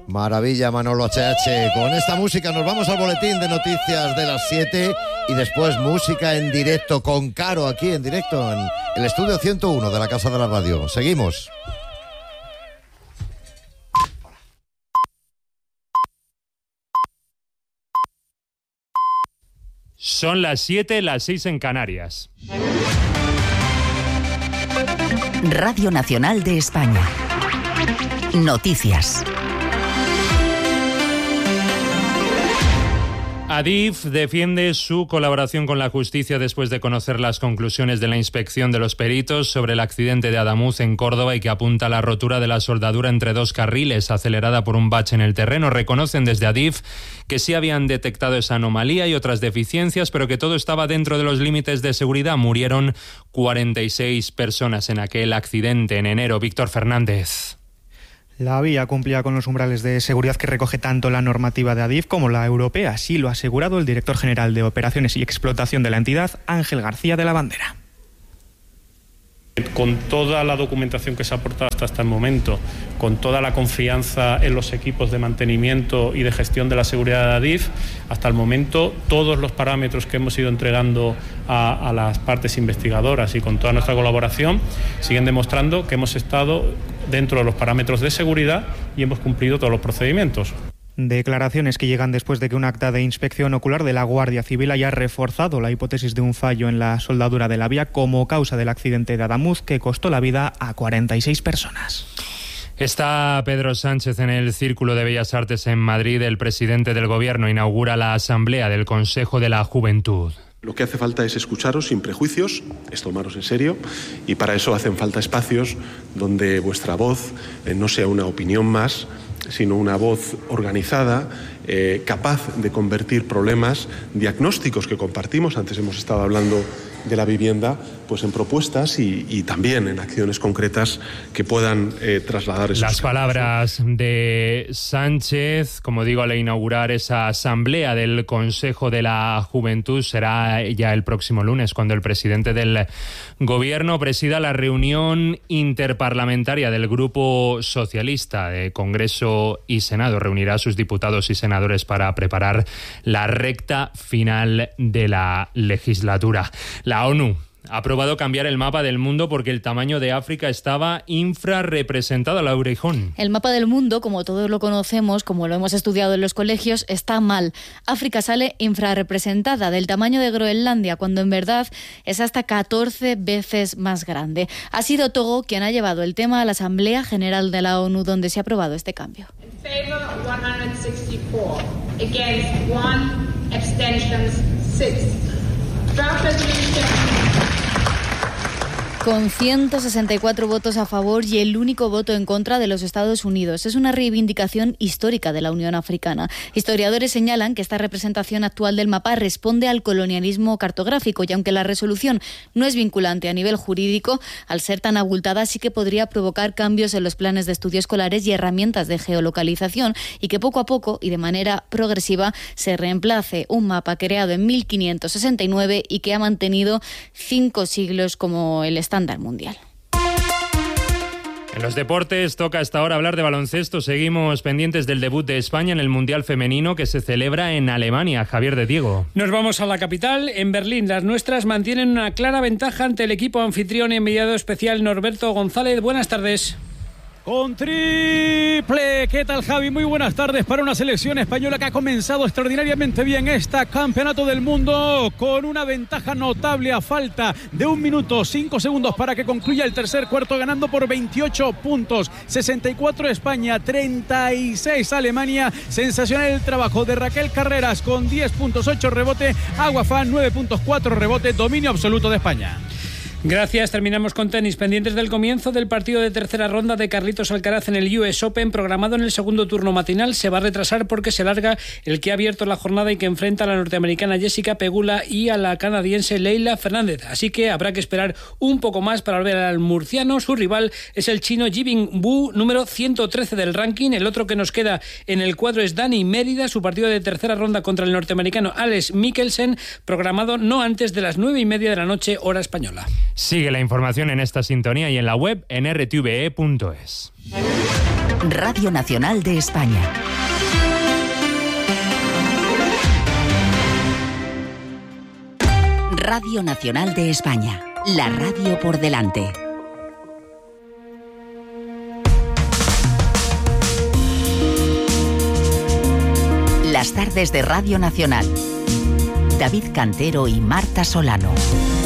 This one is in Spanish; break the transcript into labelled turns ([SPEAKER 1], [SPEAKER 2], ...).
[SPEAKER 1] Maravilla, Manolo HH. Con esta música nos vamos al boletín de noticias de las 7 y después música en directo con Caro aquí en directo en el estudio 101 de la Casa de la Radio. Seguimos.
[SPEAKER 2] Son las 7, las 6 en Canarias.
[SPEAKER 3] Radio Nacional de España. Noticias.
[SPEAKER 2] Adif defiende su colaboración con la justicia después de conocer las conclusiones de la inspección de los peritos sobre el accidente de Adamuz en Córdoba y que apunta a la rotura de la soldadura entre dos carriles acelerada por un bache en el terreno. Reconocen desde Adif que sí habían detectado esa anomalía y otras deficiencias, pero que todo estaba dentro de los límites de seguridad. Murieron 46 personas en aquel accidente en enero. Víctor Fernández.
[SPEAKER 4] La vía cumplía con los umbrales de seguridad que recoge tanto la normativa de Adif como la europea. Así lo ha asegurado el director general de Operaciones y Explotación de la entidad, Ángel García de la Bandera.
[SPEAKER 5] Con toda la documentación que se ha aportado hasta el momento, con toda la confianza en los equipos de mantenimiento y de gestión de la seguridad de Adif, hasta el momento todos los parámetros que hemos ido entregando a las partes investigadoras y con toda nuestra colaboración siguen demostrando que hemos estado dentro de los parámetros de seguridad y hemos cumplido todos los procedimientos.
[SPEAKER 4] Declaraciones que llegan después de que un acta de inspección ocular de la Guardia Civil haya reforzado la hipótesis de un fallo en la soldadura de la vía como causa del accidente de Adamuz que costó la vida a 46 personas.
[SPEAKER 2] Está Pedro Sánchez en el Círculo de Bellas Artes en Madrid. El presidente del Gobierno inaugura la Asamblea del Consejo de la Juventud.
[SPEAKER 6] Lo que hace falta es escucharos sin prejuicios, es tomaros en serio, y para eso hacen falta espacios donde vuestra voz no sea una opinión más, sino una voz organizada, capaz de convertir problemas, diagnósticos que compartimos, antes hemos estado hablando de la vivienda, pues en propuestas y también en acciones concretas que puedan trasladar esos
[SPEAKER 2] las palabras de Sánchez, como digo, al inaugurar esa asamblea del Consejo de la Juventud. Será ya el próximo lunes cuando el presidente del Gobierno presida la reunión interparlamentaria del Grupo Socialista de Congreso y Senado. Reunirá a sus diputados y senadores para preparar la recta final de la legislatura. La ONU ha aprobado cambiar el mapa del mundo porque el tamaño de África estaba infrarrepresentado. Laura Hijón.
[SPEAKER 7] El mapa del mundo, como todos lo conocemos, como lo hemos estudiado en los colegios, está mal. África sale infrarrepresentada, del tamaño de Groenlandia, cuando en verdad es hasta 14 veces más grande. Ha sido Togo quien ha llevado el tema a la Asamblea General de la ONU, donde se ha aprobado este cambio.
[SPEAKER 8] In favor 164, against 1, abstentions 6. Draft resolution.
[SPEAKER 7] Con 164 votos a favor y el único voto en contra de los Estados Unidos. Es una reivindicación histórica de la Unión Africana. Historiadores señalan que esta representación actual del mapa responde al colonialismo cartográfico y aunque la resolución no es vinculante a nivel jurídico, al ser tan abultada sí que podría provocar cambios en los planes de estudio escolares y herramientas de geolocalización y que poco a poco y de manera progresiva se reemplace un mapa creado en 1569 y que ha mantenido 5 siglos como el estándar mundial.
[SPEAKER 2] En los deportes toca hasta ahora hablar de baloncesto. Seguimos pendientes del debut de España en el Mundial Femenino que se celebra en Alemania. Javier de Diego.
[SPEAKER 9] Nos vamos a la capital. En Berlín, las nuestras mantienen una clara ventaja ante el equipo anfitrión enviado especial Norberto González. Buenas tardes.
[SPEAKER 10] Con triple. ¿Qué tal, Javi? Muy buenas tardes para una selección española que ha comenzado extraordinariamente bien este campeonato del mundo con una ventaja notable a falta de 1 minuto 5 segundos para que concluya el tercer cuarto, ganando por 28 puntos. 64 España, 36 Alemania. Sensacional el trabajo de Raquel Carreras con 10.8 rebote, Aguafán 9.4 rebote, dominio absoluto de España.
[SPEAKER 9] Gracias. Terminamos con tenis. Pendientes del comienzo del partido de tercera ronda de Carlitos Alcaraz en el US Open, programado en el segundo turno matinal. Se va a retrasar porque se larga el que ha abierto la jornada y que enfrenta a la norteamericana Jessica Pegula y a la canadiense Leila Fernández. Así que habrá que esperar un poco más para ver al murciano. Su rival es el chino Jibin Wu, número 113 del ranking. El otro que nos queda en el cuadro es Dani Mérida. Su partido de tercera ronda contra el norteamericano Alex Mikkelsen, programado no antes de las 9:30 de la noche, hora española.
[SPEAKER 2] Sigue la información en esta sintonía y en la web en rtve.es.
[SPEAKER 3] Radio Nacional de España. Radio Nacional de España. La radio por delante. Las tardes de Radio Nacional. David Cantero y Marta Solano.